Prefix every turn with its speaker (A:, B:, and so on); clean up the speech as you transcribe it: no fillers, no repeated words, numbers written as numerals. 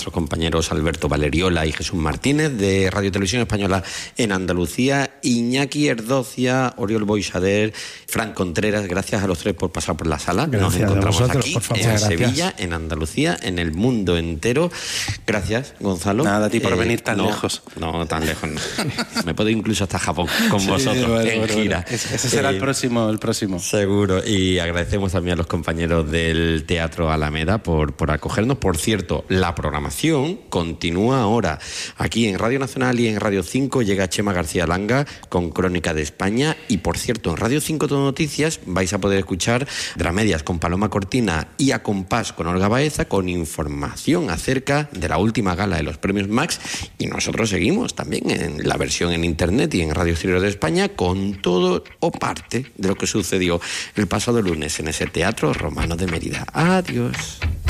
A: nuestros compañeros Alberto Valeriola y Jesús Martínez de Radio Televisión Española en Andalucía, Iñaki Erdocia, Oriol Boixader, Fran Contreras. Gracias a los tres por pasar por la sala.
B: Gracias.
A: Nos encontramos
B: a vosotros,
A: aquí
B: por favor.
A: en
B: Gracias.
A: Sevilla, en Andalucía, en el mundo entero. Gracias, Gonzalo.
C: Nada, a ti por venir tan lejos.
A: No, tan lejos no. Me puedo incluso hasta Japón con vosotros en gira.
C: Ese será el próximo.
A: Seguro. Y agradecemos también a los compañeros del Teatro Alameda por acogernos. Por cierto, la programación continúa ahora. Aquí en Radio Nacional y en Radio 5 llega Chema García Langa con Crónica de España. Y por cierto, en Radio 5 Todo Noticias vais a poder escuchar Dramedias con Paloma Cortina y A Compás con Olga Baeza, con información acerca de la última gala de los premios Max. Y nosotros seguimos también en la versión en internet y en Radio Exterior de España con todo o parte de lo que sucedió el pasado lunes en ese Teatro Romano de Mérida. Adiós.